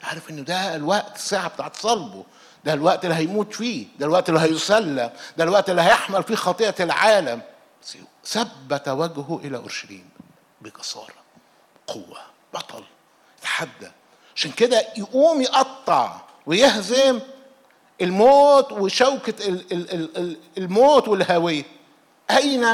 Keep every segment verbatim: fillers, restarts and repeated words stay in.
عارف انه ده الوقت، الساعه بتاعت صلبه، ده الوقت اللي هيموت فيه، ده الوقت اللي هيسلم، ده الوقت اللي هيحمل فيه خطيئه العالم. ثبت وجهه الى اورشليم بجساره، قوه، بطل، يتحدى. عشان كده يقوم يقطع ويهزم الموت وشوكة الموت والهاوية. أين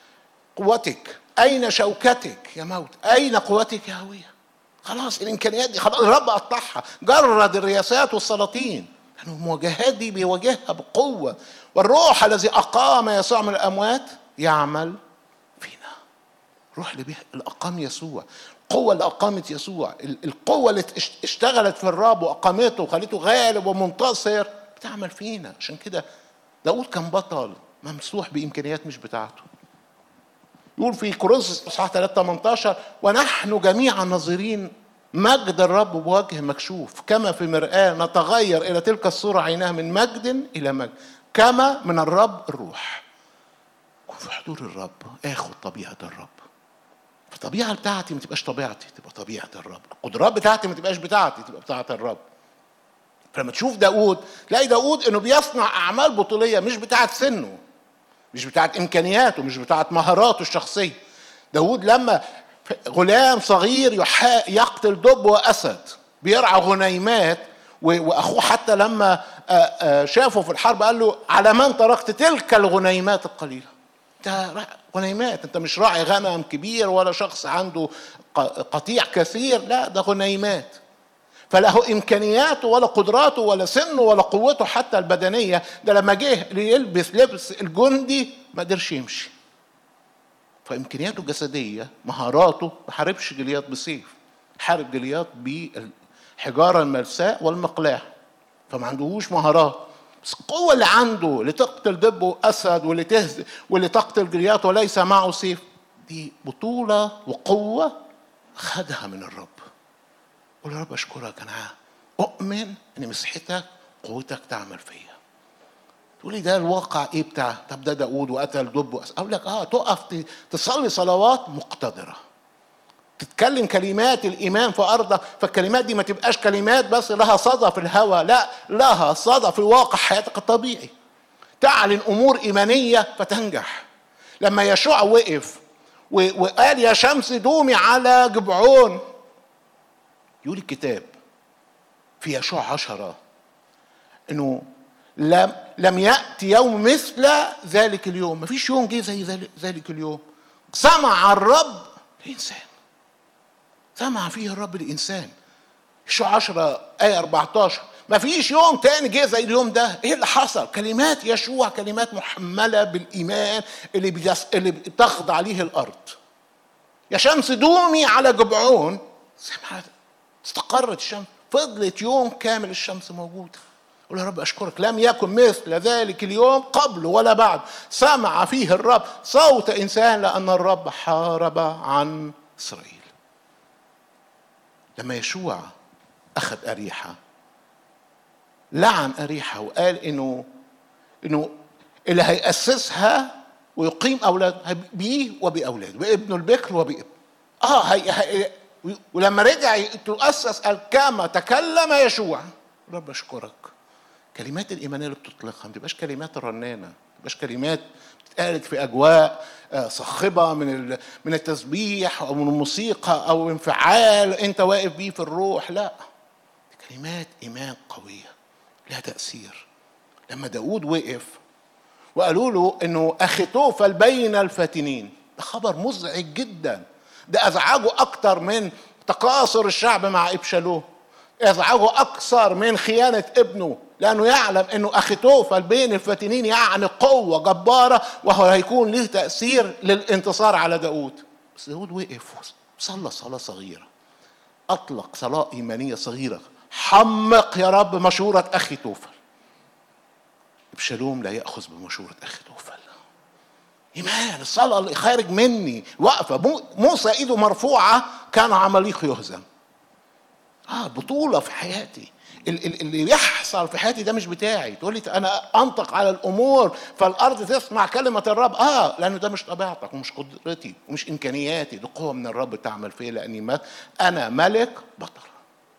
قوتك؟ أين شوكتك يا موت؟ أين قوتك يا هاوية؟ خلاص الإمكانيات دي خلاص الرب قطعها، جرد الرياسات والسلاطين. يعني المواجهات دي بيواجهها بقوة، والروح الذي أقام يسوع من الأموات يعمل فينا. روح اللي أقام يسوع، القوة اللي أقامت يسوع، القوة اللي اشتغلت في الرب وأقامته وخليته غالب ومنتصر بتعمل فينا. عشان كده داود كان بطل ممسوح بإمكانيات مش بتاعته. يقول في كورنثوس اصحاح ثلاثة ثمانية عشر: ونحن جميعا ناظرين مجد الرب بوجه مكشوف كما في مرآة نتغير إلى تلك الصورة عينها من مجد إلى مجد كما من الرب الروح. كن في حضور الرب، آخد طبيعة الرب. الطبيعة بتاعتي ما تبقاش طبيعتي، تبقى طبيعة الرب. القدرات بتاعتي ما تبقاش بتاعتي، تبقى بتاعة الرب. فلما تشوف داود تلاقي داود انه بيصنع اعمال بطولية مش بتاعة سنه، مش بتاعة امكانياته، مش بتاعة مهاراته الشخصية. داود لما غلام صغير يقتل دب واسد، بيرعى غنيمات، واخوه حتى لما شافه في الحرب قال له: على من تركت تلك الغنيمات القليلة؟ انت غنيمات، انت مش راعي غنم كبير ولا شخص عنده قطيع كثير، لا ده غنيمات. فله امكانياته ولا قدراته ولا سنه ولا قوته حتى البدنيه. ده لما جه يلبس لبس الجندي ما قدرش يمشي. فامكانياته الجسديه، مهاراته، ما حاربش جليات بسيف، حارب جليات بالحجاره الملساء والمقلاع. فما عندهوش مهارات، بس القوه اللي عنده اللي تقتل دب واسد واللي تهزم واللي تقتل جليات وليس معه سيف، دي بطوله وقوه خدها من الرب. قول يا رب اشكرك، انا اؤمن ان مسحتك قوتك تعمل فيا. تقول لي ده الواقع ايه بتاع؟ طب ده داود وقتل دب وأسد. اقول لك اه تقف تصلي صلوات مقتدره، تتكلم كلمات الايمان في ارضك، فالكلمات دي ما تبقاش كلمات بس لها صدى في الهواء، لا لها صدى في واقع حياتك الطبيعي. تعلن امور ايمانيه فتنجح. لما يشوع وقف وقال يا شمس دومي على جبعون، يقول الكتاب في يشوع عشرة انه لم لم يأتي يوم مثل ذلك اليوم. ما فيش يوم جه زي ذلك اليوم. سمع الرب الإنسان، سمع فيه الرب الإنسان. يشوع عشرة آية أربعة عشر، ما فيش يوم تاني جه زي اليوم ده. ايه اللي حصل؟ كلمات يشوع كلمات محملة بالإيمان اللي بيس... اللي بتخضع عليه الأرض. يا شمس دومي على جبعون، سمعت استقرت الشمس، فضلت يوم كامل الشمس موجودة. قول يا رب أشكرك، لم يكن مثل ذلك اليوم قبل ولا بعد. سمع فيه الرب صوت إنسان لأن الرب حارب عن إسرائيل. لما يشوع أخذ أريحة، لعن أريحة وقال إنه إنه اللي هيأسسها ويقيم أولاد بيه وبأولاده، بابنه البكر وبابنه. آه هي, هي ولما رجع تؤسس قال كما تكلم يشوع. رب أشكرك، كلمات الإيمانية اللي بتطلقها ما تبقاش كلمات رنانة، ما تبقاش كلمات بتتقالت في أجواء صاخبة من من التسبيح أو من الموسيقى أو انفعال أنت واقف بيه في الروح، لا، كلمات إيمان قوية لها تأثير. لما داود وقف وقالوا له إنه أخيتوفل بين الفاتنين، ده خبر مزعج جدا، ده أزعجه أكتر من تقاصر الشعب مع إبشالوم، أزعجه أكثر من خيانة ابنه، لأنه يعلم أنه أخيتوفل بين الفاتنين يعني قوة جبارة وهو هيكون له تأثير للانتصار على داود. بس داود وقف صلى صلاة صغيرة، أطلق صلاة إيمانية صغيرة: حمق يا رب مشورة أخيتوفل. إبشالوم لا يأخذ بمشورة أخيتوفل. إيمان، الصلاة اللي خارج مني واقفة. موسى إيده مرفوعة كان عماليق يهزم. آه بطولة في حياتي. اللي يحصل في حياتي ده مش بتاعي. تقول لي أنا أنطق على الأمور فالأرض تسمع كلمة الرب. آه لأنه ده مش طبيعتك ومش قدرتي ومش إمكانياتي، ده قوة من الرب تعمل فيه، لأني أنا ملك بطل.